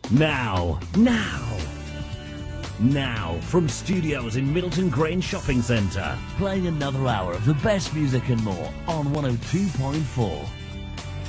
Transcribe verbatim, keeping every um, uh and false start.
Now, now, now, from studios in Middleton Grange Shopping Centre, playing another hour of the best music and more on one oh two point four.